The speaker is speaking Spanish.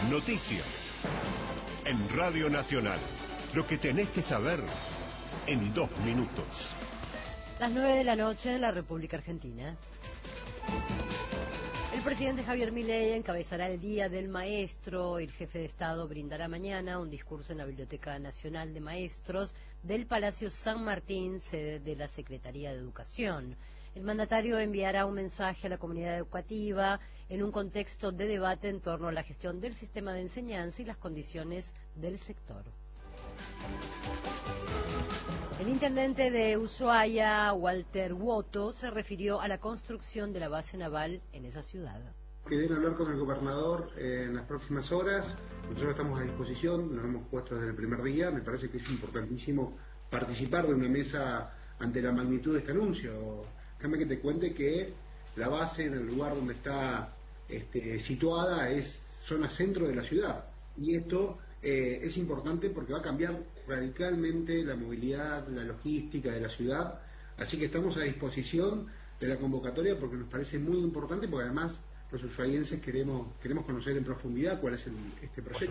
Noticias. En Radio Nacional. Lo que tenés que saber en 2 minutos. Las 9 de la noche en la República Argentina. El presidente Javier Milei encabezará el Día del Maestro. El jefe de Estado brindará mañana un discurso en la Biblioteca Nacional de Maestros del Palacio San Martín, sede de la Secretaría de Educación. El mandatario enviará un mensaje a la comunidad educativa en un contexto de debate en torno a la gestión del sistema de enseñanza y las condiciones del sector. El intendente de Ushuaia, Walter Woto, se refirió a la construcción de la base naval en esa ciudad. Quedé hablar con el gobernador en las próximas horas. Nosotros estamos a disposición, nos hemos puesto desde el primer día. Me parece que es importantísimo participar de una mesa ante la magnitud de este anuncio. Déjame que te cuente que la base en el lugar donde está situada es zona centro de la ciudad. Y esto es importante porque va a cambiar radicalmente la movilidad, la logística de la ciudad. Así que estamos a disposición de la convocatoria porque nos parece muy importante, porque además los ushuaienses queremos conocer en profundidad cuál es este proyecto.